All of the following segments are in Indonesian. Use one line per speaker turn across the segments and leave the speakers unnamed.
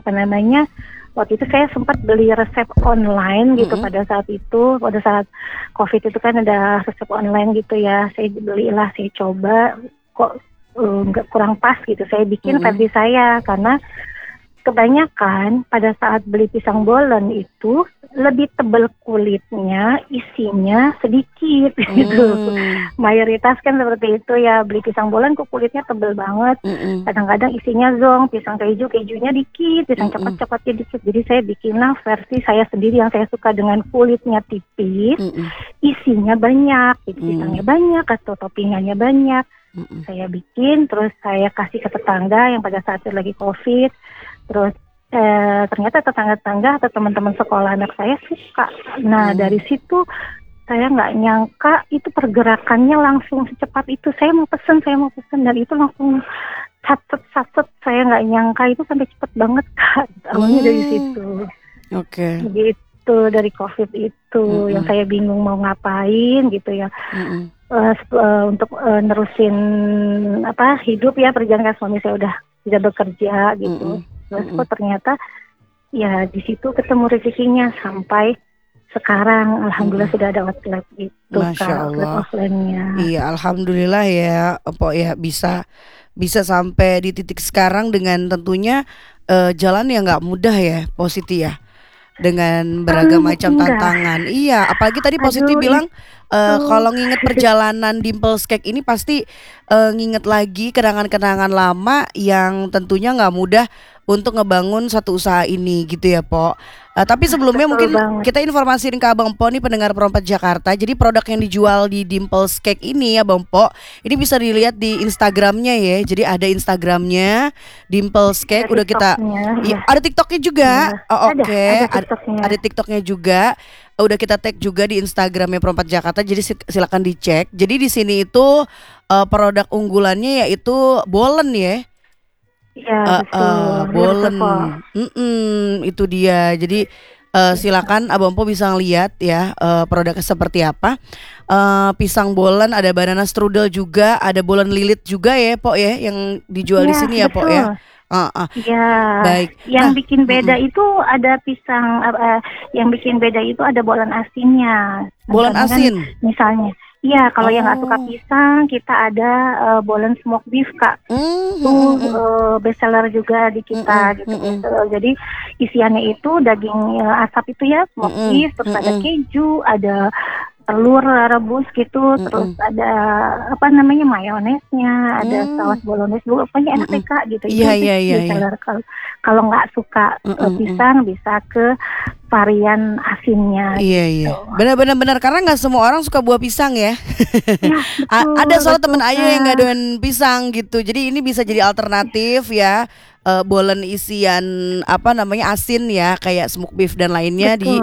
waktu itu saya sempat beli resep online gitu pada saat COVID itu kan ada resep online gitu ya. Saya belilah, saya coba, kok nggak kurang pas gitu. Saya bikin versi saya karena kebanyakan pada saat beli pisang bolen itu lebih tebal kulitnya, isinya sedikit gitu. Mayoritas kan seperti itu ya, beli pisang bolen kok kulitnya tebal banget. Kadang-kadang isinya zonk, pisang kejunya dikit, pisang coklat-coklatnya dikit. Jadi saya bikinlah versi saya sendiri yang saya suka dengan kulitnya tipis, isinya banyak, gitu. Pisangnya banyak atau toppingannya banyak. Saya bikin, terus saya kasih ke tetangga yang pada saat itu lagi COVID. Terus ternyata tetangga-tetangga atau teman-teman sekolah anak saya suka. Nah dari situ saya nggak nyangka itu pergerakannya langsung secepat itu. Saya mau pesen dan itu langsung saset. Saya nggak nyangka itu sampai cepet banget Kak. Awalnya dari situ.
Oke.
Gitu, dari COVID itu yang saya bingung mau ngapain gitu ya. Untuk nerusin hidup ya, perjalanan suami saya udah tidak bekerja gitu. Terus kok ternyata ya di situ ketemu rezekinya sampai sekarang alhamdulillah sudah ada outlet itu
Masya
outlet
Allah.
offline-nya.
Iya, alhamdulillah ya, Empok ya bisa sampai di titik sekarang dengan tentunya jalan yang nggak mudah ya, Positi ya. Dengan beragam macam tantangan. Iya, apalagi tadi Positi bilang kalau nginget perjalanan Dimples Cake ini pasti nginget lagi kenangan-kenangan lama yang tentunya nggak mudah untuk ngebangun satu usaha ini gitu ya, Po. Tapi sebelumnya mungkin kita informasiin ke Abang Po nih, pendengar Perompak Jakarta. Jadi produk yang dijual di Dimples Cake ini ya Bang Po, ini bisa dilihat di Instagramnya ya. Jadi ada Instagramnya Dimples Cake. Udah kita ada TikToknya juga. Oke. Ada TikToknya juga. Udah kita tag juga di Instagramnya Perompak Jakarta. Jadi silakan dicek. Jadi di sini itu produk unggulannya yaitu bolen ya.
Iya betul.
Bolen. Itu dia. Jadi silakan Abang Po bisa ngeliat ya produknya seperti apa. Pisang bolen, ada banana strudel juga, ada bolen lilit juga ya Po ya, yang dijual di sini ya Po ya.
Iya.
Baik.
Yang bikin beda itu ada pisang. Yang bikin beda itu ada bolen asinnya.
Bolen asin.
Misalnya. Iya, kalau yang nggak suka pisang, kita ada bolen smoked beef Kak. Itu bestseller juga di kita gitu. Jadi isiannya itu daging asap itu ya, smoked beef, terus ada keju, ada telur rebus gitu, terus ada mayonesnya, ada saus bolognese, pokoknya enak deh Kak gitu.
Iya.
Kalau nggak suka pisang bisa ke varian asinnya.
Iya. Benar karena nggak semua orang suka buah pisang ya. Ada soal temen Ayu yang nggak doyan pisang gitu. Jadi ini bisa jadi alternatif ya. Bolen isian asin ya, kayak smoked beef dan lainnya di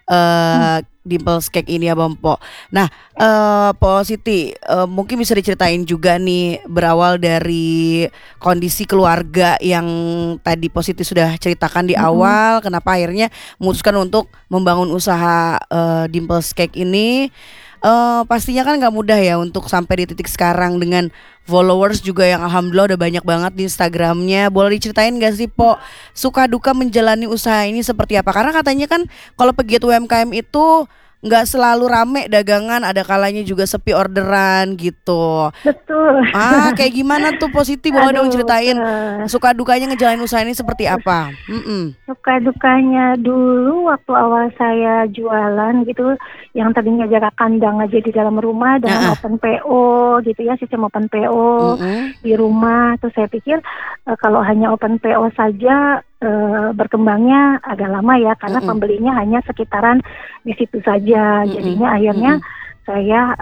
Dimples Cake ini ya Bang Po. Nah Po Siti, mungkin bisa diceritain juga nih berawal dari kondisi keluarga yang tadi Po Siti sudah ceritakan di awal, kenapa akhirnya memutuskan untuk membangun usaha Dimples Cake ini. Pastinya kan gak mudah ya untuk sampai di titik sekarang dengan followers juga yang alhamdulillah udah banyak banget di Instagramnya. Boleh diceritain gak sih Po, suka duka menjalani usaha ini seperti apa? Karena katanya kan kalau pegiat UMKM itu nggak selalu rame dagangan, ada kalanya juga sepi orderan gitu.
Betul.
Kayak gimana tuh Positi, boleh dong ceritain suka dukanya ngejalanin usaha ini seperti apa?
Suka dukanya dulu waktu awal saya jualan gitu, yang tadinya jaga kandang aja di dalam rumah dengan open PO gitu ya, sistem open PO di rumah. Terus saya pikir kalau hanya open PO saja berkembangnya agak lama ya, karena pembelinya hanya sekitaran di situ saja. Jadinya akhirnya saya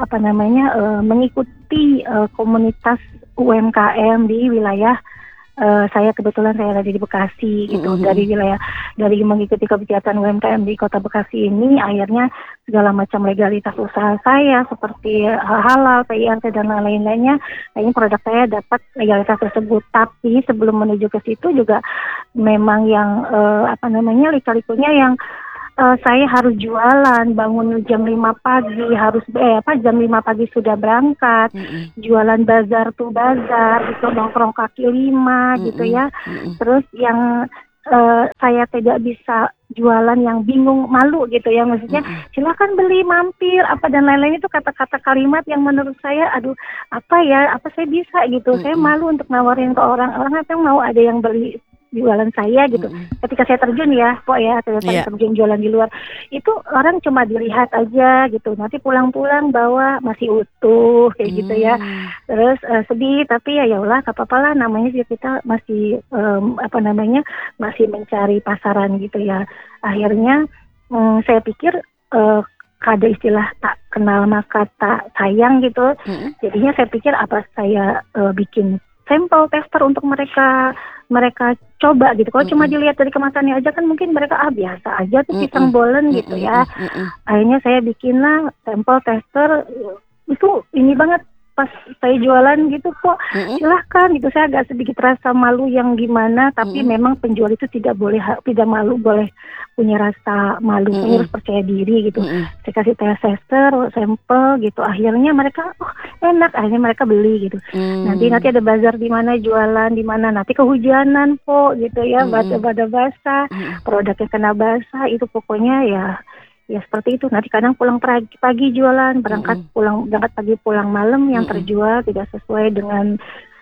mengikuti komunitas UMKM di wilayah saya kebetulan saya ada di Bekasi gitu. Dari mengikuti kegiatan UMKM di Kota Bekasi ini, akhirnya segala macam legalitas usaha saya seperti halal, PIRT dan lain-lainnya, akhirnya produk saya dapat legalitas tersebut. Tapi sebelum menuju ke situ juga memang yang lika-likunya yang saya harus jualan, bangun jam 5 pagi, jam 5 pagi sudah berangkat, jualan bazar tuh bazar, gitu, nongkrong kaki lima gitu ya. Terus yang saya tidak bisa jualan yang bingung, malu gitu ya, maksudnya silakan beli, mampir, apa dan lain-lain, itu kata-kata kalimat yang menurut saya, aduh apa saya bisa gitu, saya malu untuk nawarin ke orang apa yang mau ada yang beli jualan saya gitu. Ketika saya terjun ya, kok ya, saya terjun jualan di luar, itu orang cuma dilihat aja gitu, nanti pulang-pulang bawa masih utuh kayak gitu ya. Terus sedih, tapi ya Allah, gak apa-apa lah, namanya juga kita masih masih mencari pasaran gitu ya. Akhirnya saya pikir ada istilah tak kenal maka tak sayang gitu. Jadinya saya pikir apa saya bikin sampel tester untuk mereka coba gitu. Kalau cuma dilihat dari kemasannya aja kan mungkin mereka biasa aja tuh pisang bolen gitu ya. Akhirnya saya bikinlah sampel tester, itu ini banget pas saya jualan gitu kok, silahkan gitu. Saya agak sedikit rasa malu yang gimana, tapi memang penjual itu tidak malu, boleh punya rasa malu, harus percaya diri gitu. Saya kasih tester sampel gitu, akhirnya mereka enak, akhirnya mereka beli gitu. Nanti ada bazar di mana, jualan di mana, nanti kehujanan kok gitu ya, pada basah, produknya kena basah, itu pokoknya ya seperti itu. Nanti kadang pulang pagi jualan, berangkat pagi pulang malam, yang terjual tidak sesuai dengan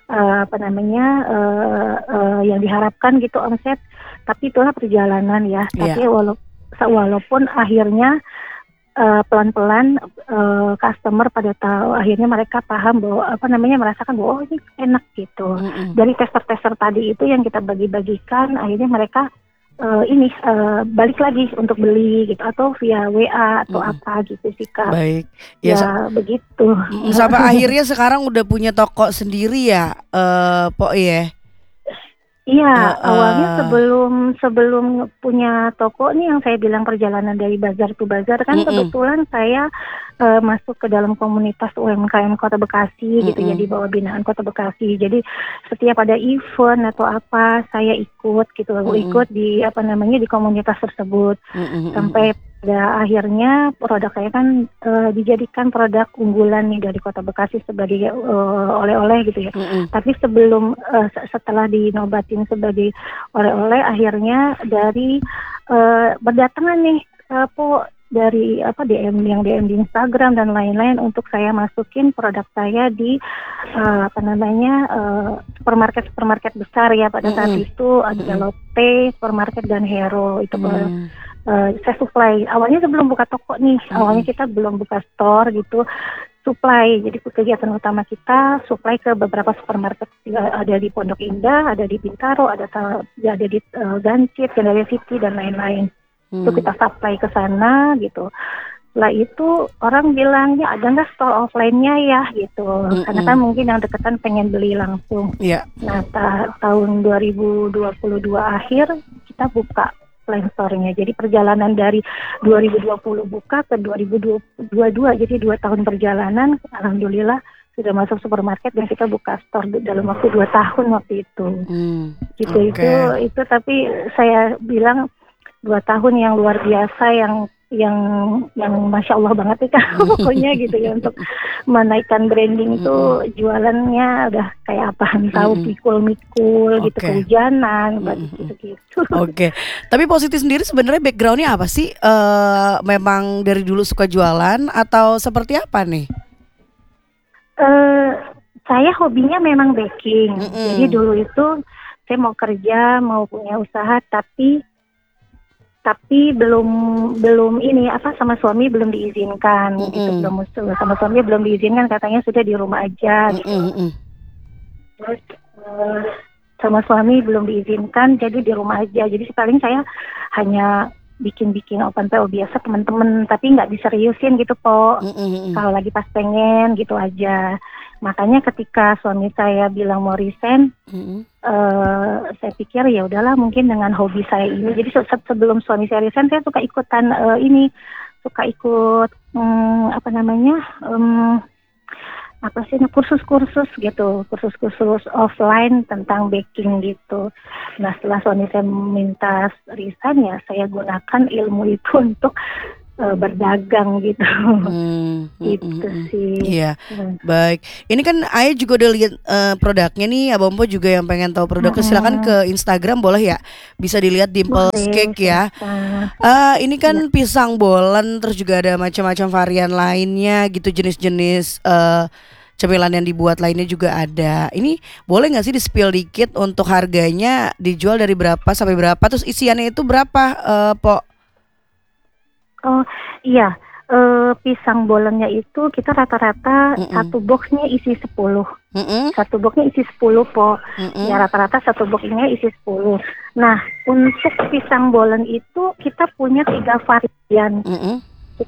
yang diharapkan gitu omset. Tapi itulah perjalanan ya. Tapi walaupun akhirnya pelan-pelan customer pada tahu, akhirnya mereka paham bahwa merasakan bahwa ini enak gitu. Dari tester-tester tadi itu yang kita bagi-bagikan, akhirnya mereka balik lagi untuk beli gitu, atau via WA atau apa gitu sih Kak.
Baik.
Ya begitu.
Sampai akhirnya sekarang udah punya toko sendiri ya, Pok ya?
Iya, awalnya sebelum punya toko nih, yang saya bilang perjalanan dari bazar to bazar kan, kebetulan saya masuk ke dalam komunitas UMKM Kota Bekasi gitu ya, di bawah binaan Kota Bekasi. Jadi setiap ada event atau apa, saya ikut gitu, ikut di di komunitas tersebut. Sampai pada akhirnya produk saya kan dijadikan produk unggulan nih dari Kota Bekasi sebagai oleh-oleh gitu ya. Tapi setelah dinobatin sebagai oleh-oleh, akhirnya dari berdatangan nih dari DM di Instagram dan lain-lain untuk saya masukin produk saya di supermarket besar ya pada saat itu. Ada Lotte, supermarket, dan Hero itu. Saya supply awalnya sebelum buka toko nih, awalnya kita belum buka store gitu, supply. Jadi kegiatan utama kita supply ke beberapa supermarket, ada di Pondok Indah, ada di Bintaro, ada di Gancit, Gandaria City, dan lain-lain. Itu kita supply ke sana gitu. Setelah itu orang bilangnya, ada nggak store offline-nya ya gitu, karena kan mungkin yang deketan pengen beli langsung. Nah tahun 2022 akhir kita buka offline store-nya. Jadi perjalanan dari 2020 buka ke 2022, jadi 2 tahun perjalanan, alhamdulillah sudah masuk supermarket dan kita buka store dalam waktu 2 tahun waktu itu. Gitu. Itu tapi saya bilang 2 tahun yang luar biasa, yang masya Allah banget ya pokoknya gitu ya, untuk menaikkan branding itu. Jualannya udah kayak apa, tahu mikul gitu, kehujanan gitu.
Tapi Positi sendiri sebenarnya backgroundnya apa sih? Memang dari dulu suka jualan atau seperti apa nih?
Saya hobinya memang baking. Jadi dulu itu saya mau kerja, mau punya usaha, tapi belum ini sama suami belum diizinkan gitu, sama suami belum diizinkan, katanya sudah di rumah aja gitu. Terus sama suami belum diizinkan, jadi di rumah aja. Jadi paling saya hanya bikin open PO biasa teman-teman, tapi nggak diseriusin gitu kok. Kalau lagi pas pengen gitu aja. Makanya ketika suami saya bilang mau resign, saya pikir ya udahlah, mungkin dengan hobi saya ini. Jadi sebelum suami saya resign, saya suka ikutan kursus-kursus gitu, kursus offline tentang baking gitu. Nah setelah suami saya minta resign, ya saya gunakan ilmu itu untuk berdagang gitu. Gitu
Mm.
sih.
Iya, baik. Ini kan Ayah juga udah lihat produknya nih, Abang Po juga yang pengen tahu produknya, silakan
Mm-mm.
ke Instagram boleh ya, bisa dilihat Dimples
Boleh,
Cake ya.
silakan.
Ini
Ya.
kan pisang bolen, terus juga ada macam-macam varian lainnya gitu, jenis-jenis cemilan yang dibuat lainnya juga ada. Ini boleh nggak sih di-spill dikit untuk harganya dijual dari berapa sampai berapa, terus isiannya itu berapa, Po?
Oh iya, pisang bolennya itu kita rata-rata
Mm-mm.
satu boxnya isi 10.
Mm-mm.
Satu boxnya isi 10 po. Ya
Mm-mm.
rata-rata satu boxnya isi 10. Nah, untuk pisang bolen itu kita punya 3 varian.
Mm-mm.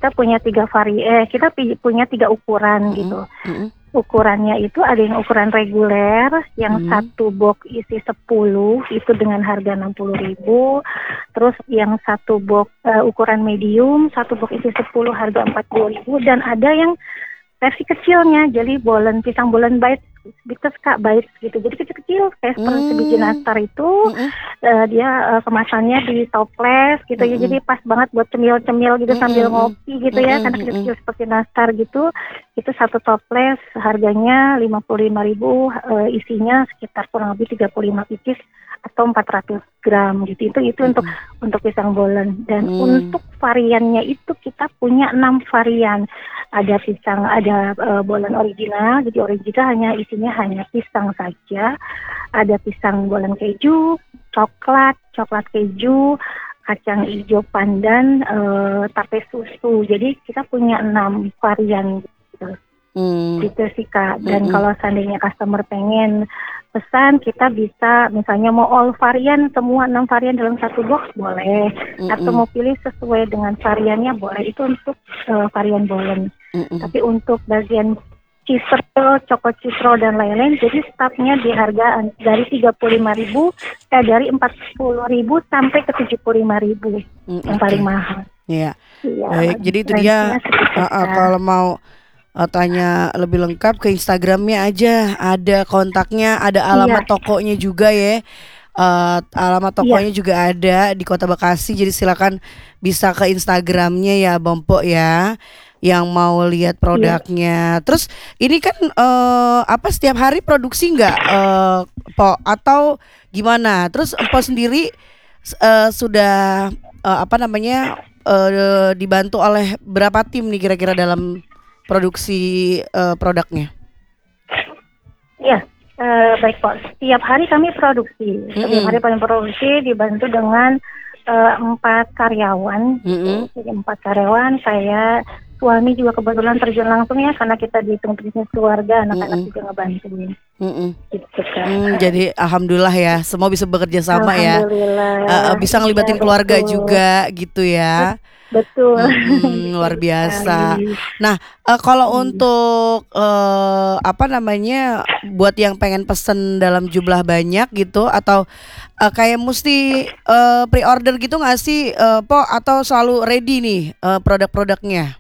Punya 3 ukuran
Mm-mm.
gitu.
Mm-mm.
Ukurannya itu ada yang ukuran reguler, yang
Mm-mm.
satu box isi 10 itu dengan harga 60.000. Terus yang satu box ukuran medium, satu box isi 10 harga 40.000. Dan ada yang versi kecilnya, jadi pisang bolen bites, bites Kak, bites gitu. Jadi kecil-kecil kayak seperti sebiji
Mm.
nastar itu,
Mm-mm.
dia kemasannya di toples gitu ya.
Mm-mm.
Jadi pas banget buat cemil-cemil gitu sambil
Mm-mm.
ngopi gitu ya, karena
Mm-mm.
kecil-kecil seperti nastar gitu. Itu satu toples harganya 55.000, isinya sekitar kurang lebih 35 pieces atau 400 gram gitu. Itu
Mm-mm.
untuk pisang bolen. Dan
Mm.
untuk variannya itu kita punya 6 varian. Ada bolen original, jadi original isinya hanya pisang saja. Ada pisang bolen keju, coklat keju, kacang hijau pandan, tape susu. Jadi kita punya 6 varian gitu.
Mm.
Gitu sih Kak. Dan
Mm-mm.
kalau seandainya customer pengen pesan, kita bisa misalnya mau all varian, semua 6 varian dalam satu box boleh. Atau
Mm-mm.
mau pilih sesuai dengan variannya boleh. Itu untuk varian bolen.
Mm-mm.
Tapi untuk bagian citro, coklat citro dan lain-lain, jadi startnya di harga dari 35.000, dari 40.000 sampai ke 75.000 yang
Oke.
paling mahal.
Iya.
Iya,
Baik. Jadi itu dia.
range-nya segitu Kak.
Kalau mau tanya lebih lengkap ke Instagramnya aja, ada kontaknya, ada alamat
Iya,
tokonya juga ya. Alamat
iya.
tokonya juga ada di Kota Bekasi, jadi silakan bisa ke Instagramnya ya Bang Po ya, yang mau lihat
Iya.
produknya. Terus ini kan apa setiap hari produksi nggak, Po, atau gimana? Terus Empo sendiri sudah apa namanya, dibantu oleh berapa tim nih kira-kira dalam produksi produknya?
Iya, baik Pak. Setiap hari kami produksi. Setiap hari
Mm-mm.
kami produksi dibantu dengan 4 karyawan
Mm-mm.
gitu. Jadi 4 karyawan, saya suami juga kebetulan terjun langsung ya, karena kita dihitung bisnis keluarga, anak-anak
Mm-mm.
juga ngebantuin.
Mm-mm.
Gitu Kak.
Jadi alhamdulillah ya, semua bisa bekerja sama ya.
Alhamdulillah,
Bisa
iya
ngelibatin keluarga
betul.
juga gitu ya.
Betul,
Luar
betul
biasa.
sekali.
Nah, kalau
Iya.
untuk apa namanya, buat yang pengen pesen dalam jumlah banyak gitu, atau kayak mesti pre-order gitu nggak sih, Po? Atau selalu ready nih produk-produknya?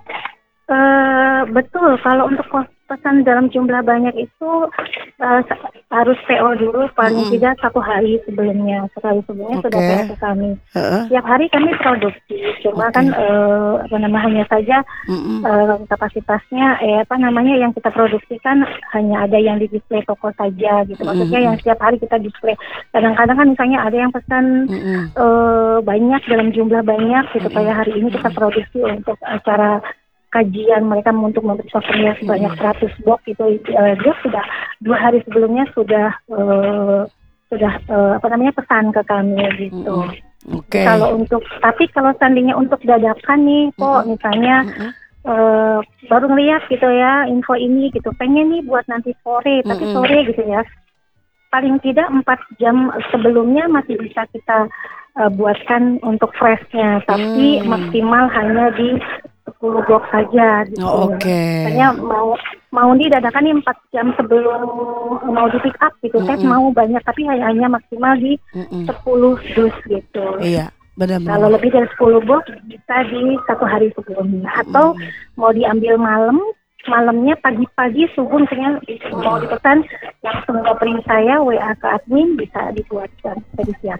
Betul, kalau untuk pesan dalam jumlah banyak itu harus PO dulu paling
Mm-mm.
tidak 1 hari sebelumnya. 1 hari sebelumnya sudah PO
Oke.
ke kami.
Heeh.
Tiap hari kami produksi, cuma kan
Oke.
hanya saja
Mm-mm.
kapasitasnya yang kita produksikan hanya ada yang di display toko saja gitu. Maksudnya yang
Mm-mm.
setiap hari kita display. Kadang-kadang kan misalnya ada yang pesan
Mm-mm.
banyak dalam jumlah banyak gitu,
Mm-mm.
kayak hari ini kita
Mm-mm.
produksi untuk acara kajian mereka untuk memberi souvenir sebanyak
Mm-mm.
100 box itu, dia sudah 2 hari sebelumnya sudah pesan ke kami gitu.
Mm-mm.
Jadi
Oke.
kalau seandainya untuk dadakan nih kok
Mm-mm.
misalnya
Mm-mm.
baru ngeliat gitu ya info ini gitu, pengen nih buat nanti sore, tapi
Mm-mm.
sore gitu ya, paling tidak 4 jam sebelumnya masih bisa kita buatkan untuk freshnya, tapi
Hmm.
maksimal hanya di 10 box saja gitu.
Oh, oke.
Misalnya mau didadakan nih 4 jam sebelum mau di pick up gitu, saya
Mm-mm.
mau banyak tapi hanya maksimal di
Mm-mm.
10 dus gitu.
Iya,
Kalau
benar-benar.
lebih dari 10 box bisa di 1 hari sebelumnya, atau
Mm-mm.
mau diambil malamnya pagi-pagi subuh misalnya mau
Mm-mm.
dipesan, langsung ngoperin saya WA ke admin, bisa dibuatkan, bisa disiapin.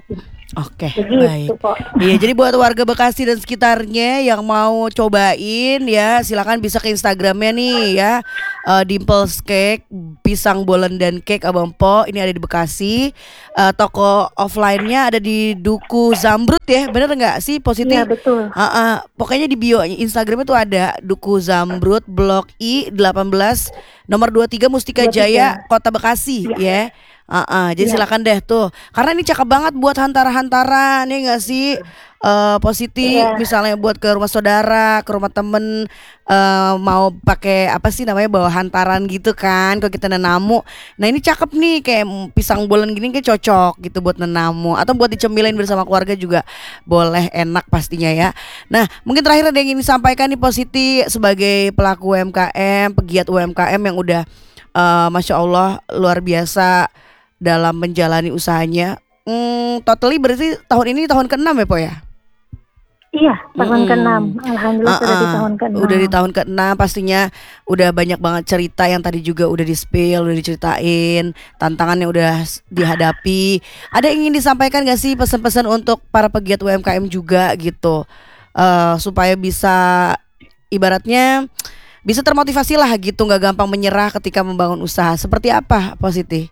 Oke,
Begitu
baik.
kok.
Iya, jadi buat warga Bekasi dan sekitarnya yang mau cobain ya, silakan bisa ke Instagramnya nih ya, Dimples Cake, pisang bolen dan cake Abang Po. Ini ada di Bekasi. Toko offline-nya ada di Duku Zamrud ya, bener nggak sih
Iya
Positi?
betul,
Pokoknya di bio Instagramnya tuh ada Duku Zamrud Blok I 18 nomor 23 Mustika Jaya
23.
Kota Bekasi
Iya,
ya. Jadi
iya,
silakan deh tuh. Karena ini cakep banget buat hantaran-hantaran ya nggak sih? Positi
iya.
misalnya buat ke rumah saudara, ke rumah temen, mau pakai apa sih namanya bawa hantaran gitu kan? Kalau kita nenamu, nah ini cakep nih kayak pisang bolen gini kayak cocok gitu buat nenamu atau buat dicemilin bersama keluarga juga boleh enak pastinya ya. Nah mungkin terakhir ada yang ingin disampaikan nih Positi sebagai pelaku UMKM, pegiat UMKM yang udah Masya Allah luar biasa dalam menjalani usahanya. Totally berarti tahun ini tahun ke-6 ya, Po ya?
Iya, tahun ke-6.
Mm-mm.
Alhamdulillah sudah di tahun
Udah
ke-6.
di tahun ke-6 pastinya udah banyak banget cerita yang tadi juga udah di-spill, udah diceritain, tantangan yang udah dihadapi. Ada yang ingin disampaikan gak sih pesan-pesan untuk para pegiat UMKM juga gitu? Supaya bisa ibaratnya bisa termotivasi lah gitu, nggak gampang menyerah ketika membangun usaha. Seperti apa, Positi?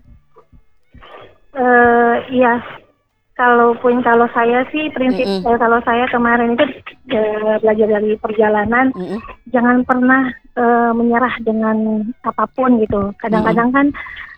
Iya, kalau saya sih prinsip
Mm-mm.
kalau saya kemarin itu belajar dari perjalanan,
Mm-mm.
jangan pernah menyerah dengan apapun gitu.
Mm-mm.
Kadang-kadang kan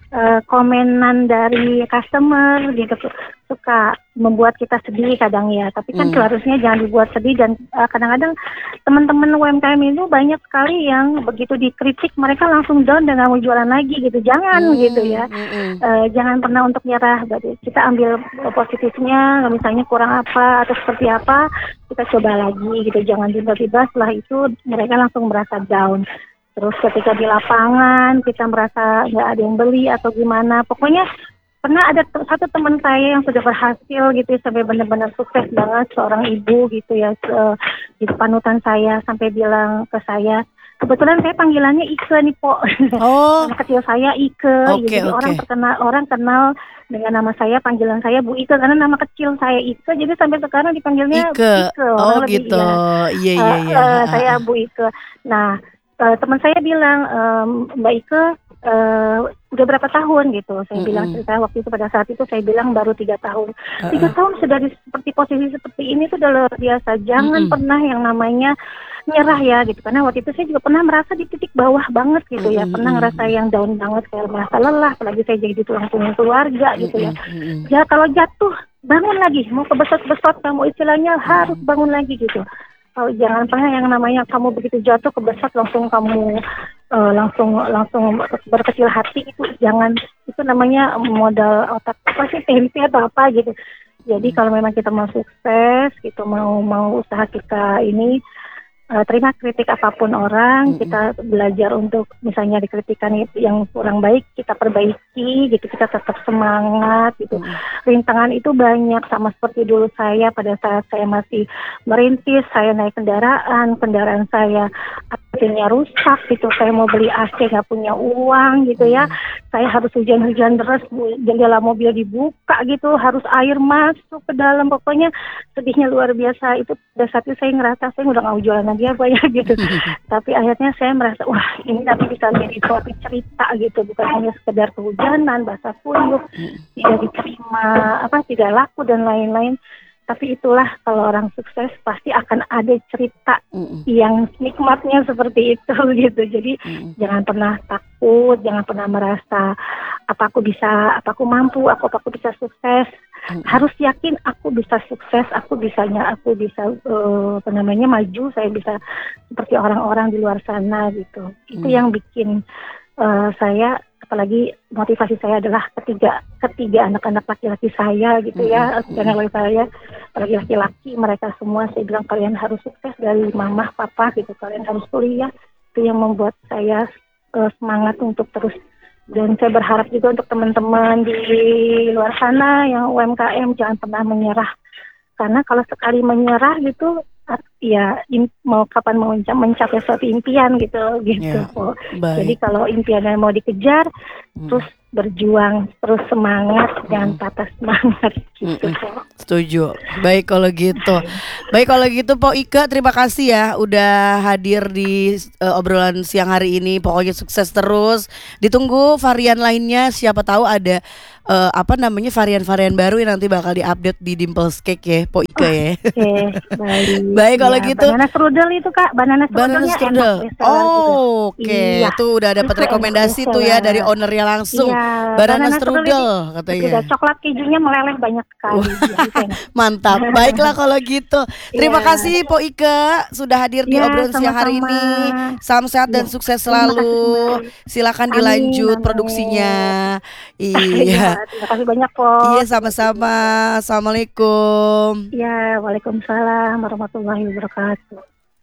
komenan dari customer gitu suka membuat kita sedih kadang ya. Tapi kan
Mm.
seharusnya jangan dibuat sedih dan kadang-kadang teman-teman UMKM itu banyak sekali yang begitu dikritik mereka langsung down dan nggak mau jualan lagi gitu. Jangan gitu ya.
Mm-mm.
Jangan pernah untuk nyerah. Berarti kita ambil positifnya, misalnya kurang apa atau seperti apa, kita coba lagi gitu. Jangan tiba-tiba setelah itu mereka langsung merasa down. Terus ketika di lapangan kita merasa nggak ada yang beli atau gimana, pokoknya pernah ada satu teman saya yang sudah berhasil gitu ya, sampai benar-benar sukses banget, seorang ibu gitu ya, di panutan saya sampai bilang ke saya, kebetulan saya panggilannya Ike nih Po,
Oh,
nama kecil saya Ike, ya,
oke
jadi
oke.
orang kenal dengan nama saya, panggilan saya Bu Ike karena nama kecil saya Ike, jadi sampai sekarang dipanggilnya
Ike.
Ike,
Oh
orang lebih
gitu.
ya.
Iya iya iya.
Saya Bu Ike. Nah, teman saya bilang, Mbak Ike, udah berapa tahun gitu. Saya bilang
Mm-mm.
cerita waktu itu, pada saat itu saya bilang baru 3 tahun. Tiga
Heeh.
tahun sudah seperti posisi seperti ini tuh udah luar biasa. Jangan
Mm-mm.
pernah yang namanya nyerah ya gitu. Karena waktu itu saya juga pernah merasa di titik bawah banget gitu ya.
Mm-mm.
Pernah ngerasa
Mm-mm.
yang down banget, kayak merasa lelah. Apalagi saya jadi tulang punggung keluarga gitu ya.
Mm-mm. Mm-mm.
Ya kalau jatuh bangun lagi, mau kebesot-besot kamu istilahnya harus
Mm-mm.
bangun lagi gitu. Jangan pernah yang namanya kamu begitu jatuh kebesot langsung kamu langsung berkecil hati, itu jangan, itu namanya modal otak apa sih, tempe atau apa gitu. Jadi kalau memang kita mau sukses gitu, mau usaha kita ini, terima kritik apapun orang,
Mm-mm.
kita belajar untuk misalnya dikritikan yang kurang baik, kita perbaiki gitu, kita tetap semangat gitu.
Mm-mm.
Rintangan itu banyak, sama seperti dulu saya pada saat saya masih merintis, saya naik kendaraan saya AC-nya rusak gitu, saya mau beli AC nggak punya uang gitu ya,
Mm-mm.
saya harus hujan-hujan deras, jendela mobil dibuka gitu, harus air masuk ke dalam, pokoknya sedihnya luar biasa. Itu pada saat itu saya ngerasa saya udah nggak mau jualan lagi apa ya gitu. Tapi akhirnya saya merasa wah ini nanti bisa menjadi suatu cerita gitu, bukan hanya sekedar kehujanan, basah kuyup, tidak diterima, tidak laku dan lain-lain. Tapi itulah kalau orang sukses pasti akan ada cerita
Mm-mm.
yang nikmatnya seperti itu gitu. Jadi
Mm-mm.
jangan pernah takut, jangan pernah merasa apa aku bisa, apa aku mampu, apa aku bisa sukses.
Mm-mm.
Harus yakin aku bisa sukses, aku bisa maju, saya bisa seperti orang-orang di luar sana gitu. Itu yang bikin saya, apalagi motivasi saya adalah ketiga anak-anak laki-laki saya gitu ya, anak saya apalagi laki-laki, mereka semua saya bilang kalian harus sukses, dari mama papa gitu, kalian harus kuliah. Itu yang membuat saya semangat untuk terus. Dan saya berharap juga untuk teman-teman di luar sana yang UMKM jangan pernah menyerah, karena kalau sekali menyerah gitu ya kapan mau mencapai suatu impian gitu
Ya,
Po. Jadi
baik.
kalau impiannya mau dikejar, terus berjuang, terus semangat, jangan patah semangat gitu
Mm-mm.
Po.
Setuju. Baik kalau gitu. Baik kalau gitu Po Ika, terima kasih ya udah hadir di obrolan siang hari ini. Pokoknya sukses terus. Ditunggu varian lainnya, siapa tahu ada varian-varian baru yang nanti bakal diupdate di Dimples Cake ya, Po Ika ya.
Oke, baik.
Baik kalau
Ya,
gitu.
banana strudel itu Kak, banana
Banana
strudelnya enak,
strudel.
best seller juga.
Oke,
Iya,
tuh udah dapat
itu enak, best
rekomendasi tuh ya dari
seller.
ownernya langsung.
Iya,
Banana
banana strudel ini
strudel
udah
katanya.
coklat kejunya meleleh banyak sekali. Iya, itu enak.
Mantap. Baiklah kalau gitu. Terima
Iya,
kasih Po Ika sudah hadir di
iya,
obrolan siang hari
sama-sama.
ini. Salam sehat
Iya,
dan sukses
terima kasih
selalu.
kembali.
Silakan
Amin,
dilanjut produksinya.
amin. Iya,
Iya.
terima kasih banyak Po.
Iya
Terima kasih.
sama-sama. Assalamualaikum.
Iya, waalaikumsalam warahmatullahi wabarakatuh.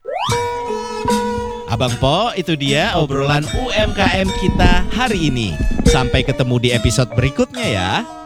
Abang Po, itu dia obrolan UMKM kita hari ini. Sampai ketemu di episode berikutnya ya.